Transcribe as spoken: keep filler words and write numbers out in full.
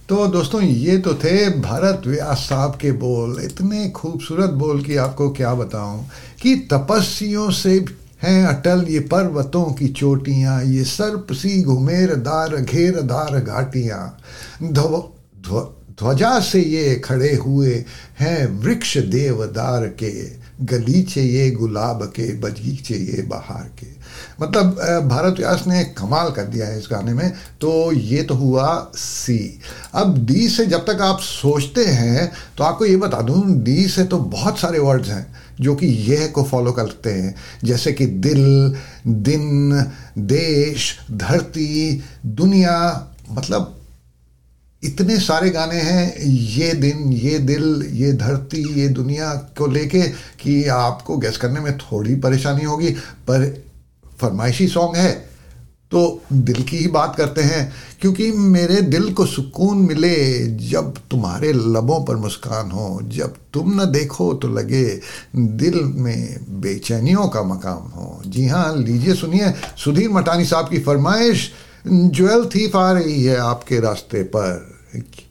तो दोस्तों ये तो थे भरत व्यास साहब के बोल, इतने खूबसूरत बोल कि आपको क्या बताऊं कि तपस्वियों से हैं अटल ये पर्वतों की चोटियां, ये सर्प सी घुमेरदार घेरदार घाटियां, ध्व ध्व ध्वजा से ये खड़े हुए हैं वृक्ष देवदार के, गलीचे ये गुलाब के, बगीचे ये बहार के। मतलब भारत व्यास ने कमाल कर दिया है इस गाने में। तो ये तो हुआ सी। अब डी से जब तक आप सोचते हैं तो आपको ये बता दूं, डी से तो बहुत सारे वर्ड्स हैं जो कि यह को फॉलो करते हैं, जैसे कि दिल, दिन, देश, धरती, दुनिया। मतलब इतने सारे गाने हैं ये दिन, ये दिल, ये धरती, ये दुनिया को लेके कि आपको गेस करने में थोड़ी परेशानी होगी, पर फरमाइशी सॉन्ग है तो दिल की ही बात करते हैं। क्योंकि मेरे दिल को सुकून मिले जब तुम्हारे लबों पर मुस्कान हो, जब तुम न देखो तो लगे दिल में बेचैनियों का मकाम हो। जी हाँ, लीजिए सुनिए सुधीर मटानी साहब की फरमाइश, ज्वेल थीफ आ रही है आपके रास्ते पर।